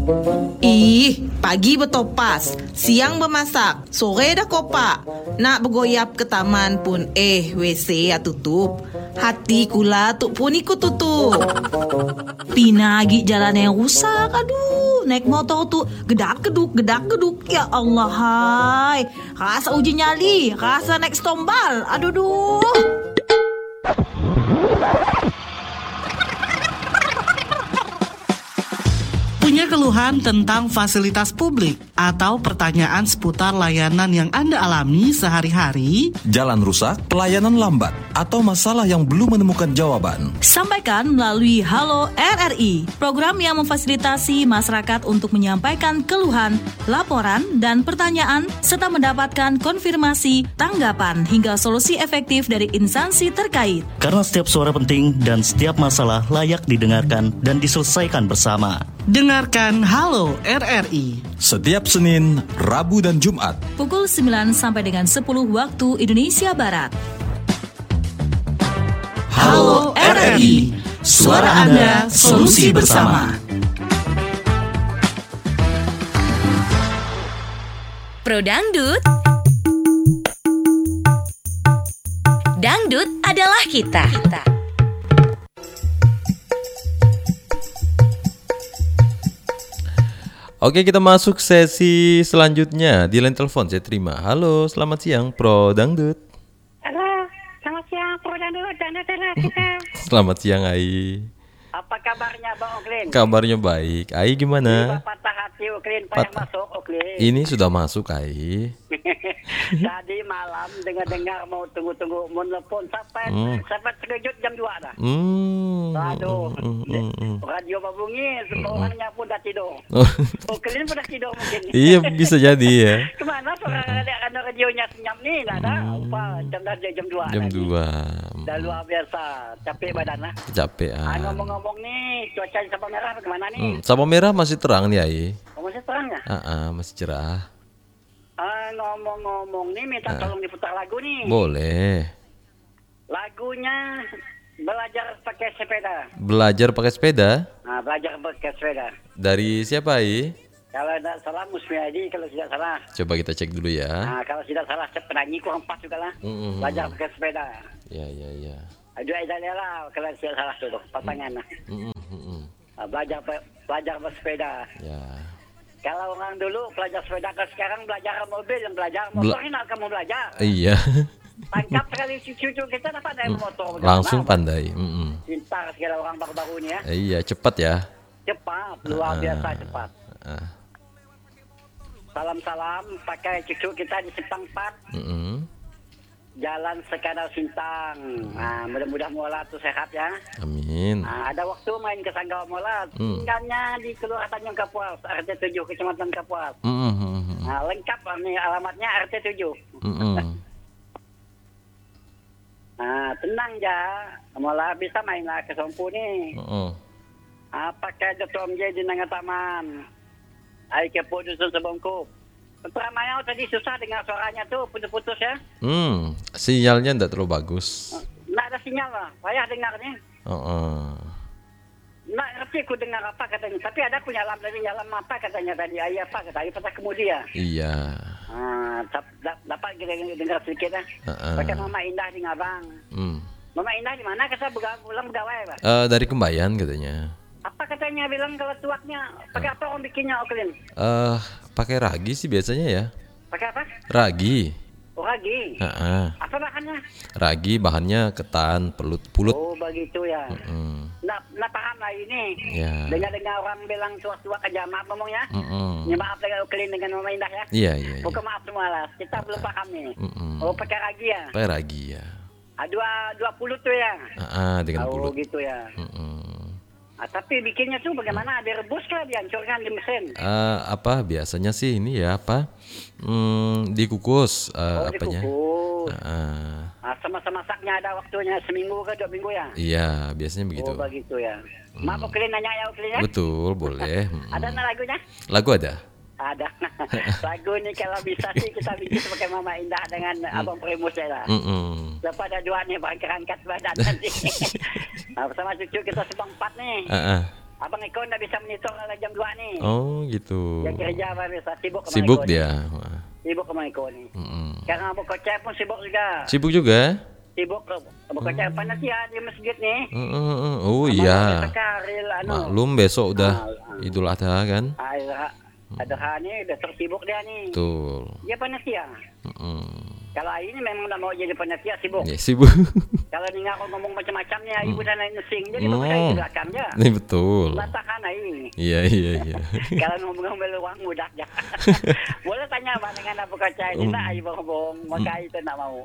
Ih, pagi bertopas, siang bermasak, sore dah kopak. Nak bergoyap ke taman pun WC ya tutup. Hati kula tuk pun ikut tutup. Pinagi jalan yang rusak, aduh. Naik motor tuh gedak-geduk. Ya Allah, hai. Rasa uji nyali, rasa naik stombal. Aduh. Punya keluhan tentang fasilitas publik atau pertanyaan seputar layanan yang Anda alami sehari-hari? Jalan rusak, pelayanan lambat, atau masalah yang belum menemukan jawaban? Sampaikan melalui Halo RRI, program yang memfasilitasi masyarakat untuk menyampaikan keluhan, laporan, dan pertanyaan, serta mendapatkan konfirmasi, tanggapan, hingga solusi efektif dari instansi terkait. Karena setiap suara penting dan setiap masalah layak didengarkan dan diselesaikan bersama. Dengarkan Halo RRI Setiap Senin, Rabu, dan Jumat Pukul 9 sampai dengan 10 waktu Indonesia Barat. Halo RRI, suara Anda, solusi bersama. Pro Dangdut. Dangdut adalah kita. Oke, kita masuk sesi selanjutnya. Di line telepon saya terima. Halo, selamat siang Pro Dangdut. Halo, selamat siang Pro Dangdut kita. Selamat siang Ai. Apa kabarnya Bang Oklin? Kabarnya baik. Ai gimana? Patah hati Oklin, pengen masuk Oklin. Ini sudah masuk Ai. Tadi malam dengar mau tunggu mau telepon sampai terkejut jam 2 dah. Aduh. Radio berbunyi, semua orangnya pun dah tidur. Oklin pun dah tidur mungkin. Iya, bisa jadi ya. Kemana suara radionya senyap nih? Dah apa jam 2. Jam 2. Dah luar biasa, capek badan lah. Kecapean. Ngomong-ngomong nih, cuaca di Sabang Merah bagaimana nih? Sabang Merah masih terang nih Ai. Masih terang ya? Masih cerah. Ngomong-ngomong nih, minta tolong diputar lagu nih. Boleh. Lagunya Belajar Pakai Sepeda. Belajar pakai sepeda? Belajar pakai sepeda. Dari siapa Ai? Kalau tidak salah Musmiadi, kalau tidak salah. Coba kita cek dulu ya. Kalau tidak salah penyanyi kurang pas juga lah. Belajar pakai sepeda. Ya. Aduh, lah kalau tidak salah tuh pasangan. Belajar bersepeda. Ya. Kalau orang dulu belajar sepeda, ke sekarang belajar mobil, yang belajar motor ini kamu belajar. Iya. Tangkap sekali cucu kita dapat naik motor. Langsung pandai. Pintar sekali orang baru-baru ini ya. Iya, cepat ya. Cepat, luar biasa cepat. Salam-salam pakai cucu kita di Simpang 4. Jalan Sekadar Sintang. Mudah-mudahan Mola tuh sehat ya. Amin. Ada waktu main ke Sanggau Mola. Tinggalnya di Kelurahan Tanjung Kapuas, RT 7 Kecamatan Kapuas. Lengkap nih alamatnya RT 7. Tenang ya. Mola bisa main lah ke Sompu nih. Pakai Dr. J di Nangga Taman. Ayo ke Dusun Sebongkuk. Peramaian tadi susah dengar suaranya tuh, putus-putus ya. Sinyalnya enggak terlalu bagus. Nggak ada sinyal lah, payah dengarnya. Nggak ngerti aku dengar apa katanya. Tapi ada aku nyalam apa katanya tadi. Ayah apa katanya, patah kemudi ya. Iya. Dapat kita dengar sedikit ya. Pakai Mama Indah di Ngabang. Mama Indah di mana? Kata pulang pegawai Pak. Dari Kembayan katanya. Apa katanya bilang kalau tuaknya pakai apa orang bikinnya Oklin? Pakai ragi sih biasanya ya. Pakai apa? Ragi. Oh, ragi. Apa bahannya? Ragi bahannya ketan, pulut. Oh, begitu ya. Nah, paham lah ini. Ya. Dengar orang bilang tuak-tuak aja, maaf ngomongnya. Maaf dengan Oklin dengan Mama Indah ya. Iya. Pokoknya maaf semua lah. Kita belum paham nih. Oh, pakai ragi ya? Pakai ragi ya. 20 tuh ya? Dengan pulut. Oh, gitu ya. Tapi bikinnya tuh bagaimana? Direbus kah, dihancurkan di mesin? Biasanya sih ini ya dikukus apanya? Dikukus. Sama-sama masaknya ada waktunya seminggu ke 2 minggu ya? Iya, biasanya begitu. Oh, begitu ya. Maaf Oklin nanya ya Oklin ya? Betul, boleh. Ada lagunya? Lagu ada? Ada. Lagu ini kalau bisa sih kita bikin sebagai Mama Indah dengan Abang Primus ya lah. Lepas ada dua nih, berangkat badan nanti. Bersama cucu kita Simpang 4 nih. Abang Eko nggak bisa menitor lah jam 2 nih. Oh gitu. Dia kerja baru sibuk sama Sibuk Eko dia. nih. Wah. Sibuk sama Eko nih. Sekarang Abu Kocai pun sibuk juga. Sibuk juga? Sibuk Abu Kocai panas ya di masjid nih. Oh Sama iya. Sekaril, Maklum besok udah Idul Adha kan? Adha nih udah tersibuk dia nih. Betul. Dia panitia. Kalau Ai ini memang udah mau jadi panitia sibuk. Ya, sibuk. Kalau nih aku ngomong macam-macamnya, ibu dan lain nesing, jadi bagus Ai juga kan ya. Ini betul. Batakan Ai. Iya. Kalau ngomong-ngomong uang mudah ya. Boleh tanya Mbak dengan Abu Kocai, tidak Ai bohong, maka itu tak mau.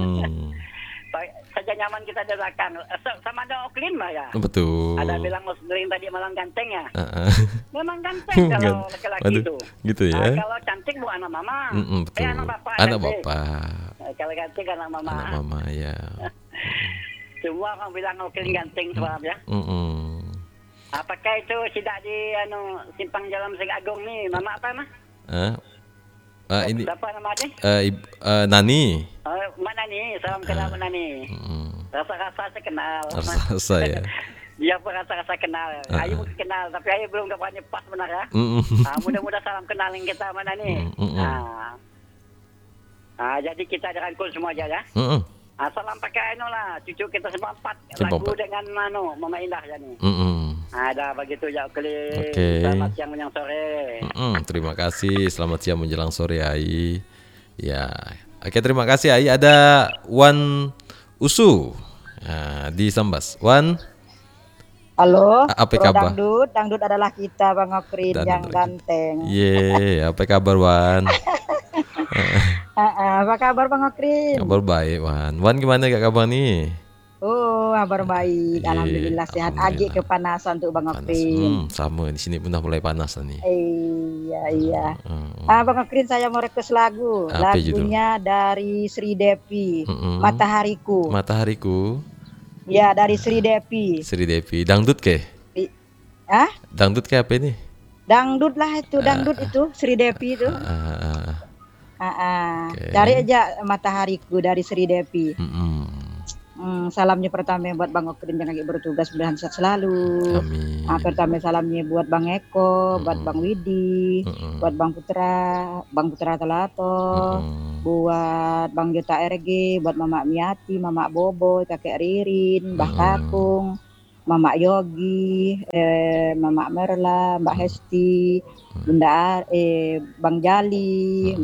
Saja nyaman kita di belakang. Sama ada Oklin Mbak ya. Betul. Ada bilang Osdrin tadi malam ganteng ya. Memang ganteng kalau laki-laki itu. Gitu ya. Kalau cantik bukan anak mama. Betul. Anak bapak. Anak bapak. Kalau ganteng anak mama. Anak mama ya. Semua orang bilang Oklin ganteng sebab ya. Apakah itu tidak di simpang jalan Sing Agung nih? Mama apa mah? Ini siapa nama dia? Nani. Mak Nani, salam kenal Mak Nani. Rasa-rasa saya kenal. Rasa ya. Dia pun rasa-rasa kenal. Ayu mungkin kenal, tapi Ayu belum dapat pas benar ya. Mudah-mudahan salam kenalin kita Mak Nani. Jadi kita dirangkul semua aja ya. Salam pakai lah, cucu kita semua 4 lagu dengan Mama Indah ya nih. Ada begitu ya Oklin. Selamat siang menjelang sore. Terima kasih, selamat siang menjelang sore Ai. Ya, oke terima kasih Ai. Ada Wan Usu di Sambas. Wan. Halo. Apa kabar? Dangdut adalah kita Bang Oklin yang ganteng. Apa kabar Wan? Apa kabar Bang Oklin? Kabar baik Wan. Wan gimana gak kabar nih? Oh, kabar baik. Alhamdulillah sehat. Agak kepanasan tuh Bang Oklin. Sama di sini pun udah mulai panas nih. Iya. Bang Oklin saya mau request lagu. Apa lagunya dari Sri Devi. Matahariku. Matahariku. Ya, dari Sri Devi. Sri Devi. Dangdut ke? Dangdut ke apa ini? Dangdut lah itu, dangdut itu Sri Devi itu. Cari aja Matahariku dari Sri Devi. Salamnya pertama buat Bang Oklin yang lagi bertugas, mudah-mudahan sehat selalu. Amin. Pertama salamnya buat Bang Eko, buat Bang Widi, buat Bang Putra Telato, buat Bang Jota RG, buat Mama Miati, Mama Bobo, Kakek Ririn, Mbah Kakung, Mama Yogi, Mama Merla, Mbak Hesti, Bunda Bang Jali,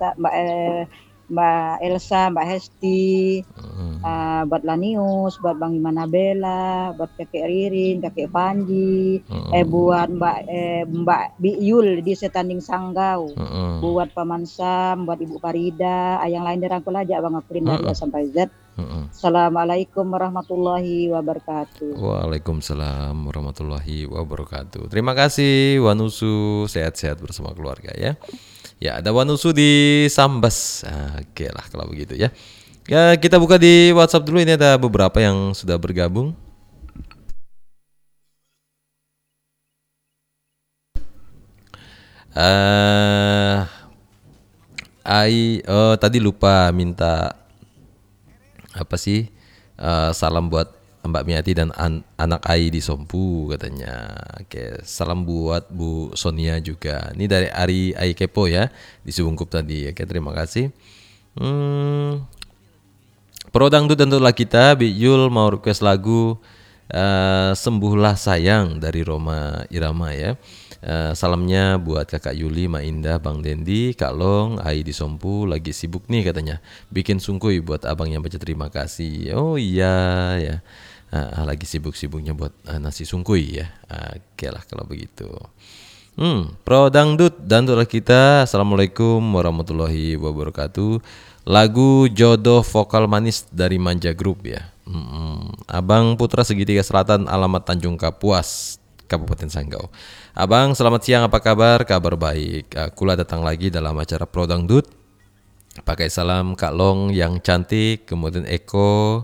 Mbak Elsa, Mbak Hesti, buat Lanius, buat Bang Imanabela, buat Kakek Ririn, Kakek Panji, buat Mbak Biul di Setanding Sanggau, buat Paman Sam, buat Ibu Farida, yang lain dirangkul aja Bang Oklin dari A sampai Z. Assalamualaikum warahmatullahi wabarakatuh. Waalaikumsalam warahmatullahi wabarakatuh. Terima kasih Wanusu, sehat-sehat bersama keluarga ya. Ya, ada Wanusu di Sambas. Oke lah kalau begitu ya. Ya, kita buka di WhatsApp dulu. Ini ada beberapa yang sudah bergabung. Tadi lupa minta apa sih? Salam buat Mbak Miati dan anak Ai di Sompu katanya. Oke, salam buat Bu Sonia juga. Ini dari Ari Ai Kepo ya, di Subungkup tadi. Oke, terima kasih. Pro Dangdut tentulah kita. Bi Yul mau request lagu Sembuhlah Sayang dari Roma Irama ya. Salamnya buat Kakak Yuli, Ma Indah, Bang Dendi, Kak Long, Ai di Sompu lagi sibuk nih katanya. Bikin sungkuy buat abang yang baca terima kasih. Oh iya ya. Lagi sibuk-sibuknya buat nasi sungkuy ya. Oke lah kalau begitu. Pro Dangdut Dangdutlah kita. Assalamualaikum warahmatullahi wabarakatuh. Lagu Jodoh vokal manis dari Manja Group ya. Abang Putra Segitiga Selatan, alamat Tanjung Kapuas, Kabupaten Sanggau. Abang selamat siang, apa kabar? Kabar baik. Kula datang lagi dalam acara Pro Dangdut. Pakai salam Kak Long yang cantik, kemudian Eko,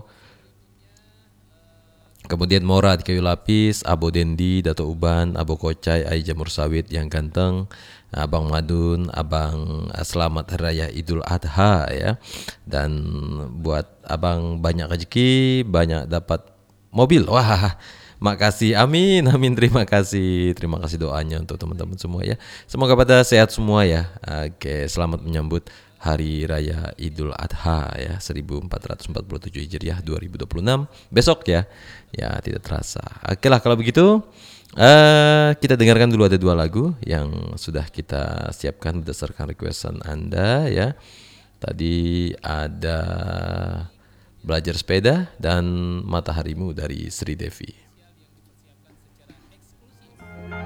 kemudian Mora di Kayu Lapis, Abo Dendi, Dato Uban, Abo Kocai, Ai Jamur Sawit yang ganteng, Abang Madun, Abang selamat Hari Raya Idul Adha ya. Dan buat Abang banyak rezeki, banyak dapat mobil. Wah, Makasih, amin, terima kasih doanya untuk teman-teman semua ya. Semoga pada sehat semua ya. Oke, selamat menyambut Hari Raya Idul Adha ya 1447 Hijriah 2026 besok ya. Ya tidak terasa. Oke lah kalau begitu kita dengarkan dulu ada 2 lagu yang sudah kita siapkan berdasarkan requestan Anda ya. Tadi ada Belajar Sepeda dan Mataharimu dari Sri Devi.